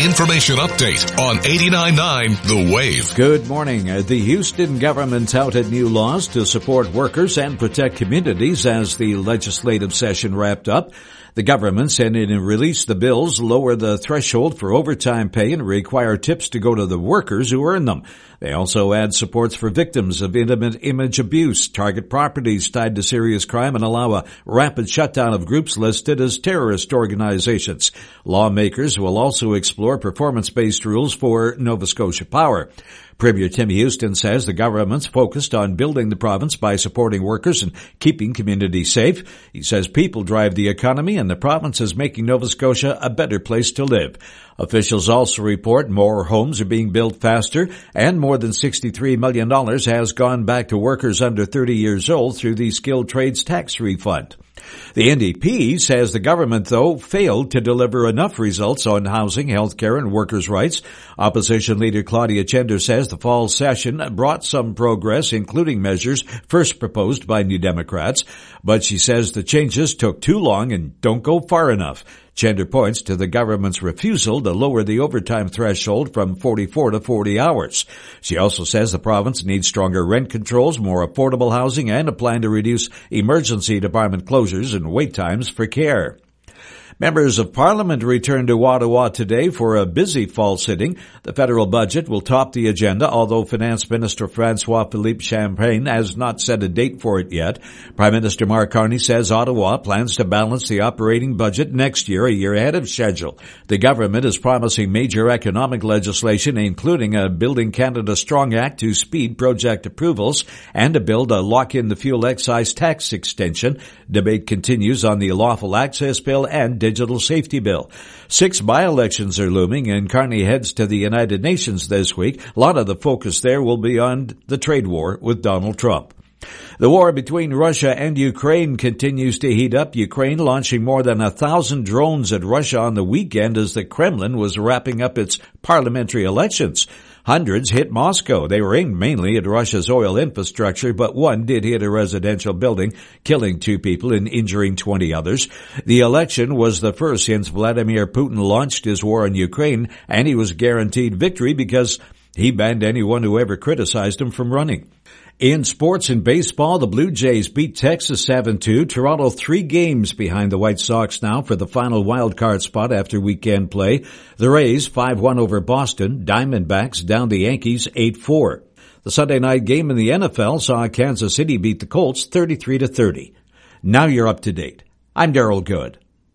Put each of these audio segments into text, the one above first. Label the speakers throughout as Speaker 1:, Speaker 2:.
Speaker 1: information update on 89.9 The Wave.
Speaker 2: Good morning. The Houston government touted new laws to support workers and protect communities as the legislative session wrapped up. The government said it released the bills lower the threshold for overtime pay and require tips to go to the workers who earn them. They also add supports for victims of intimate image abuse, target properties tied to serious crime, and allow a rapid shutdown of groups listed as terrorist organizations. Lawmakers will also explore performance-based rules for Nova Scotia Power. Premier Tim Houston says the government's focused on building the province by supporting workers and keeping communities safe. He says people drive the economy and the province is making Nova Scotia a better place to live. Officials also report more homes are being built faster and more than $63 million has gone back to workers under 30 years old through the skilled trades tax refund. The NDP says the government, though, failed to deliver enough results on housing, healthcare, and workers' rights. Opposition leader Claudia Chender says the fall session brought some progress, including measures first proposed by New Democrats, but she says the changes took too long and don't go far enough. Chender points to the government's refusal to lower the overtime threshold from 44 to 40 hours. She also says the province needs stronger rent controls, more affordable housing, and a plan to reduce emergency department closures and wait times for care. Members of Parliament returned to Ottawa today for a busy fall sitting. The federal budget will top the agenda, although Finance Minister François-Philippe Champagne has not set a date for it yet. Prime Minister Mark Carney says Ottawa plans to balance the operating budget next year, a year ahead of schedule. The government is promising major economic legislation, including a Building Canada Strong Act to speed project approvals and a bill to lock in the fuel excise tax extension. Debate continues on the Lawful Access Bill and Digital Safety Bill. 6 by-elections are looming, and Carney heads to the United Nations this week. A lot of the focus there will be on the trade war with Donald Trump. The war between Russia and Ukraine continues to heat up, Ukraine launching more than 1,000 drones at Russia on the weekend as the Kremlin was wrapping up its parliamentary elections. Hundreds hit Moscow. They were aimed mainly at Russia's oil infrastructure, but one did hit a residential building, killing 2 people and injuring 20 others. The election was the first since Vladimir Putin launched his war on Ukraine, and he was guaranteed victory because he banned anyone who ever criticized him from running. In sports and baseball, the Blue Jays beat Texas 7-2. Toronto 3 games behind the White Sox now for the final wild-card spot after weekend play. The Rays 5-1 over Boston. Diamondbacks down the Yankees 8-4. The Sunday night game in the NFL saw Kansas City beat the Colts 33-30. Now you're up to date. I'm Darryl Good.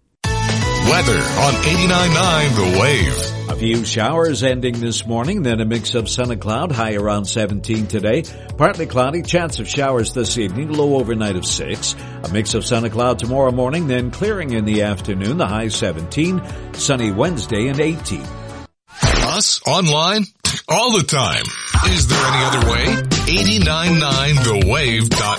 Speaker 1: Weather on 89.9 The Wave.
Speaker 2: A few showers ending this morning, then a mix of sun and cloud, high around 17 today. Partly cloudy, chance of showers this evening, low overnight of 6. A mix of sun and cloud tomorrow morning, then clearing in the afternoon, the high 17. Sunny Wednesday and 18.
Speaker 1: Us online all the time. Is there any other way? 89.9thewave.com